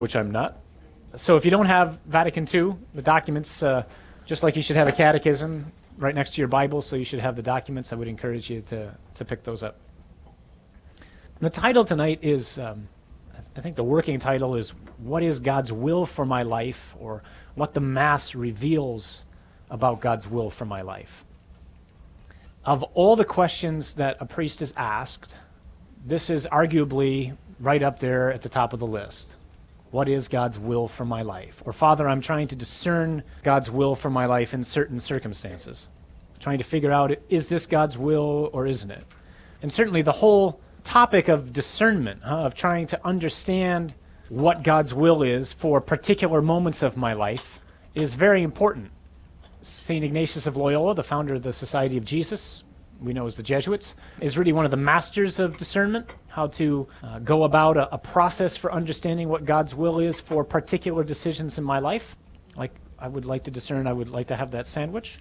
which I'm not. So if you don't have Vatican II, the documents, just like you should have a catechism right next to your Bible, so you should have the documents. I would encourage you to pick those up. The title tonight is, I think the working title is, What is God's Will for My Life? Or What the Mass Reveals About God's Will for My Life. Of all the questions that a priest is asked, this is arguably right up there at the top of the list. What is God's will for my life? Or, Father, I'm trying to discern God's will for my life in certain circumstances. Trying to figure out, is this God's will or isn't it? And certainly the whole topic of discernment, of trying to understand what God's will is for particular moments of my life, is very important. St. Ignatius of Loyola, the founder of the Society of Jesus, we know as the Jesuits, is really one of the masters of discernment, how to go about a process for understanding what God's will is for particular decisions in my life. Like, I would like to discern, I would like to have that sandwich.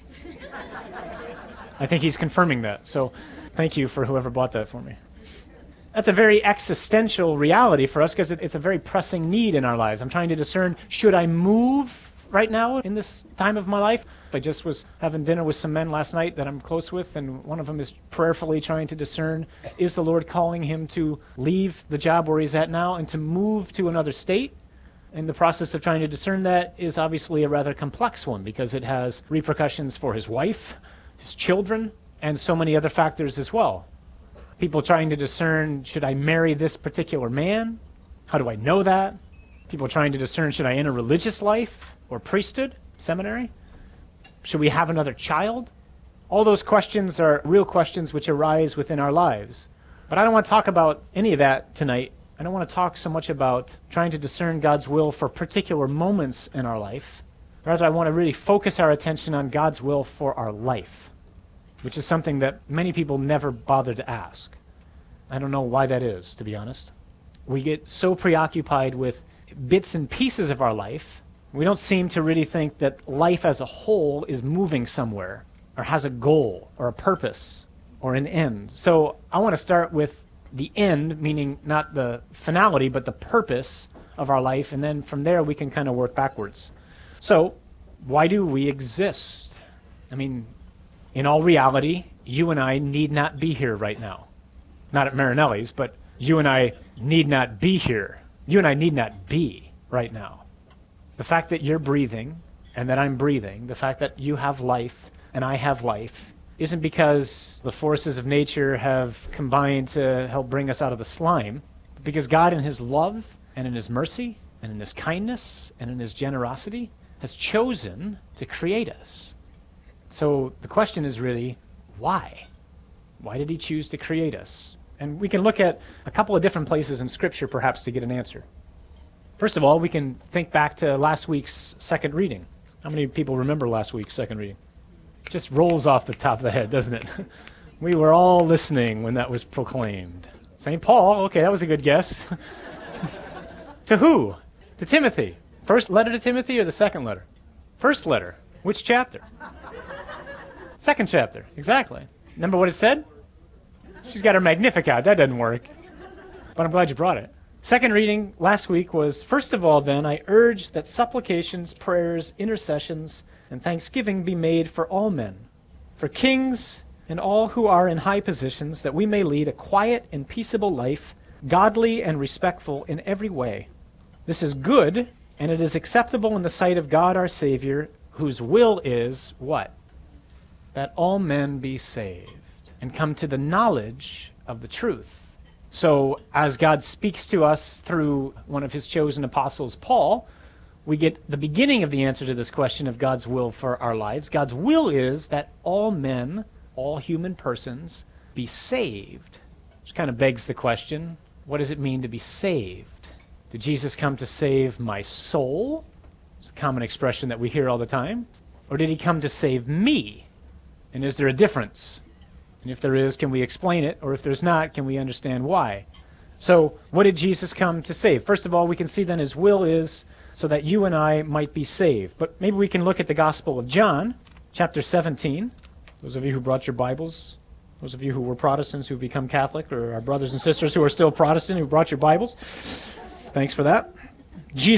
I think he's confirming that, so thank you for whoever bought that for me. That's a very existential reality for us because it's a very pressing need in our lives. I'm trying to discern, should I move right now in this time of my life? I just was having dinner with some men last night that I'm close with, and one of them is prayerfully trying to discern, is the Lord calling him to leave the job where he's at now and to move to another state? And the process of trying to discern that is obviously a rather complex one because it has repercussions for his wife, his children, and so many other factors as well. People trying to discern, should I marry this particular man? How do I know that? People trying to discern, should I enter religious life or priesthood, seminary? Should we have another child? All those questions are real questions which arise within our lives. But I don't want to talk about any of that tonight. I don't want to talk so much about trying to discern God's will for particular moments in our life. Rather, I want to really focus our attention on God's will for our life, which is something that many people never bother to ask. I don't know why that is, to be honest. We get so preoccupied with bits and pieces of our life, we don't seem to really think that life as a whole is moving somewhere, or has a goal, or a purpose, or an end. So I want to start with the end, meaning not the finality, but the purpose of our life, and then from there we can kind of work backwards. So, why do we exist? I mean, in all reality, you and I need not be here right now. Not at Marinelli's, but you and I need not be here. You and I need not be right now. The fact that you're breathing and that I'm breathing, the fact that you have life and I have life, isn't because the forces of nature have combined to help bring us out of the slime, but because God in his love and in his mercy and in his kindness and in his generosity has chosen to create us. So the question is really, why? Why did he choose to create us? And we can look at a couple of different places in Scripture perhaps to get an answer. First of all, we can think back to last week's second reading. How many people remember last week's second reading? It just rolls off the top of the head, doesn't it? We were all listening when that was proclaimed. St. Paul, okay, that was a good guess. To who? To Timothy. First letter to Timothy or the second letter? First letter. Which chapter? Second chapter, exactly. Remember what it said? She's got her Magnificat. That doesn't work. But I'm glad you brought it. Second reading last week was, First of all, then, I urge that supplications, prayers, intercessions, and thanksgiving be made for all men, for kings and all who are in high positions, that we may lead a quiet and peaceable life, godly and respectful in every way. This is good, and it is acceptable in the sight of God our Savior, whose will is, what? That all men be saved and come to the knowledge of the truth. So as God speaks to us through one of his chosen apostles, Paul, we get the beginning of the answer to this question of God's will for our lives. God's will is that all men, all human persons, be saved. Which kind of begs the question, what does it mean to be saved? Did Jesus come to save my soul? It's a common expression that we hear all the time. Or did he come to save me? And is there a difference? And if there is, can we explain it? Or if there's not, can we understand why? So, what did Jesus come to save? First of all, we can see then his will is so that you and I might be saved. But maybe we can look at the Gospel of John, chapter 17. Those of you who brought your Bibles, those of you who were Protestants who've become Catholic, or our brothers and sisters who are still Protestant who brought your Bibles, thanks for that. Jesus